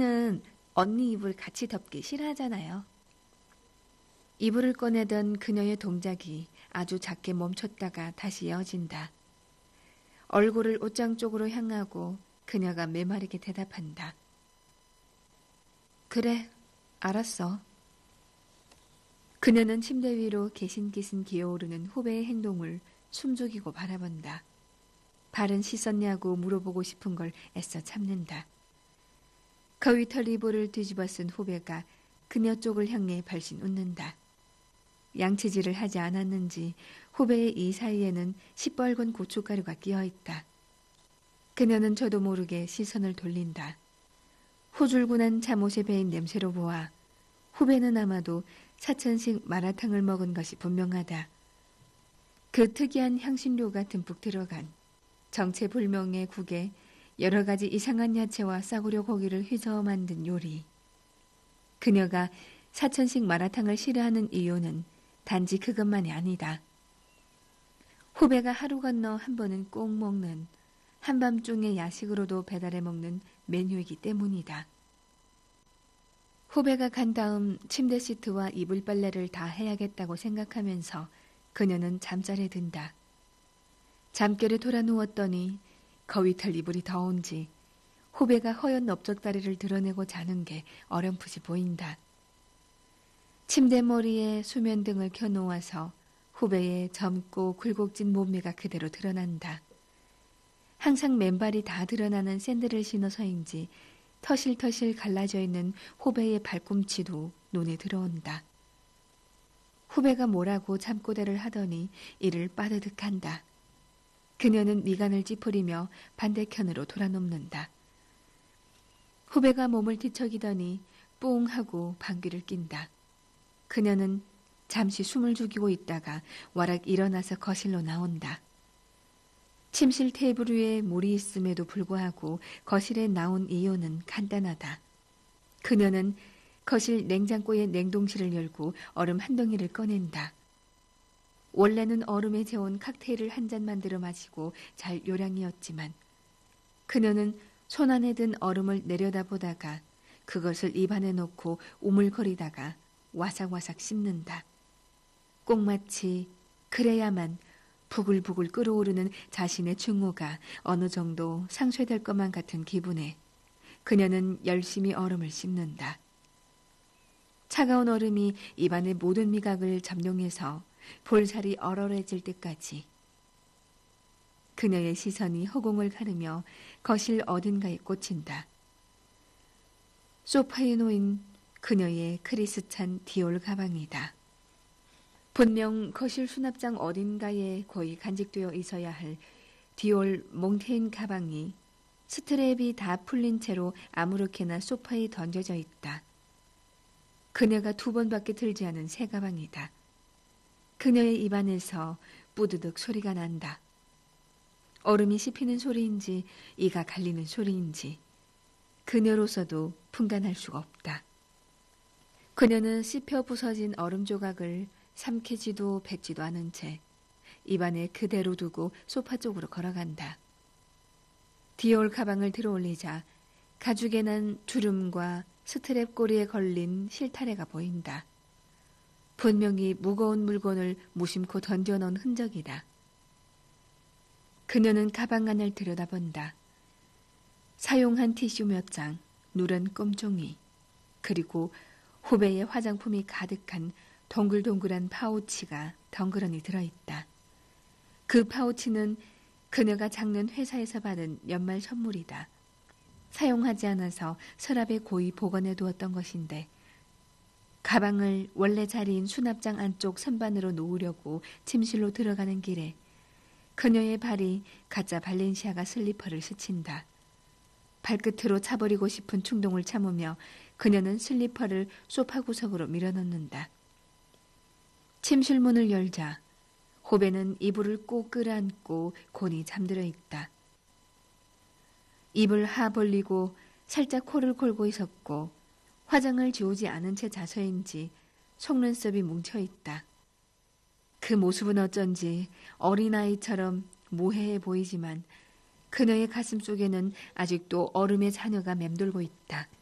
후배는 언니 이불 같이 덮기 싫어하잖아요. 이불을 꺼내던 그녀의 동작이 아주 작게 멈췄다가 다시 이어진다. 얼굴을 옷장 쪽으로 향하고 그녀가 메마르게 대답한다. 그래, 알았어. 그녀는 침대 위로 개신기신 기어오르는 후배의 행동을 숨죽이고 바라본다. 발은 씻었냐고 물어보고 싶은 걸 애써 참는다. 거위털 이불을 뒤집어 쓴 후배가 그녀 쪽을 향해 발신 웃는다. 양치질을 하지 않았는지 후배의 이 사이에는 시뻘건 고춧가루가 끼어있다. 그녀는 저도 모르게 시선을 돌린다. 후줄근한 잠옷에 배인 냄새로 보아 후배는 아마도 사천식 마라탕을 먹은 것이 분명하다. 그 특이한 향신료가 듬뿍 들어간 정체불명의 국에 여러 가지 이상한 야채와 싸구려 고기를 휘저어 만든 요리. 그녀가 사천식 마라탕을 싫어하는 이유는 단지 그것만이 아니다. 후배가 하루 건너 한 번은 꼭 먹는 한밤중에 야식으로도 배달해 먹는 메뉴이기 때문이다. 후배가 간 다음 침대 시트와 이불 빨래를 다 해야겠다고 생각하면서 그녀는 잠자리에 든다. 잠결에 돌아 누웠더니 거위털 이불이 더운지 후배가 허연 넓적다리를 드러내고 자는 게 어렴풋이 보인다. 침대 머리에 수면등을 켜놓아서 후배의 젊고 굴곡진 몸매가 그대로 드러난다. 항상 맨발이 다 드러나는 샌들을 신어서인지 터실터실 갈라져 있는 후배의 발꿈치도 눈에 들어온다. 후배가 뭐라고 잠꼬대를 하더니 이를 빠드득한다. 그녀는 미간을 찌푸리며 반대편으로 돌아눕는다. 후배가 몸을 뒤척이더니 뿡 하고 방귀를 낀다. 그녀는 잠시 숨을 죽이고 있다가 와락 일어나서 거실로 나온다. 침실 테이블 위에 물이 있음에도 불구하고 거실에 나온 이유는 간단하다. 그녀는 거실 냉장고의 냉동실을 열고 얼음 한 덩이를 꺼낸다. 원래는 얼음에 재운 칵테일을 한 잔 만들어 마시고 잘 요량이었지만 그녀는 손 안에 든 얼음을 내려다보다가 그것을 입안에 넣고 우물거리다가 와삭와삭 씹는다. 꼭 마치 그래야만 부글부글 끓어오르는 자신의 증오가 어느 정도 상쇄될 것만 같은 기분에 그녀는 열심히 얼음을 씹는다. 차가운 얼음이 입안의 모든 미각을 점령해서 볼살이 얼얼해질 때까지. 그녀의 시선이 허공을 가르며 거실 어딘가에 꽂힌다. 소파에 놓인 그녀의 크리스찬 디올 가방이다. 분명 거실 수납장 어딘가에 거의 간직되어 있어야 할 디올 몽테인 가방이 스트랩이 다 풀린 채로 아무렇게나 소파에 던져져 있다. 그녀가 2번밖에 들지 않은 새 가방이다. 그녀의 입안에서 뿌드득 소리가 난다. 얼음이 씹히는 소리인지 이가 갈리는 소리인지 그녀로서도 분간할 수가 없다. 그녀는 씹혀 부서진 얼음 조각을 삼키지도 뱉지도 않은 채 입안에 그대로 두고 소파 쪽으로 걸어간다. 디올 가방을 들어올리자 가죽에 난 주름과 스트랩 꼬리에 걸린 실타래가 보인다. 분명히 무거운 물건을 무심코 던져놓은 흔적이다. 그녀는 가방 안을 들여다본다. 사용한 티슈 몇 장, 누런 껌종이, 그리고 후배의 화장품이 가득한 동글동글한 파우치가 덩그러니 들어있다. 그 파우치는 그녀가 작년 회사에서 받은 연말 선물이다. 사용하지 않아서 서랍에 고이 보관해 두었던 것인데 가방을 원래 자리인 수납장 안쪽 선반으로 놓으려고 침실로 들어가는 길에 그녀의 발이 가짜 발렌시아가 슬리퍼를 스친다. 발끝으로 차버리고 싶은 충동을 참으며 그녀는 슬리퍼를 소파 구석으로 밀어넣는다. 침실 문을 열자 후배는 이불을 꼭 끌어안고 곤히 잠들어 있다. 입을 하 벌리고 살짝 코를 골고 있었고 화장을 지우지 않은 채 자서인지 속눈썹이 뭉쳐있다. 그 모습은 어쩐지 어린아이처럼 모해해 보이지만 그녀의 가슴 속에는 아직도 얼음의 자녀가 맴돌고 있다.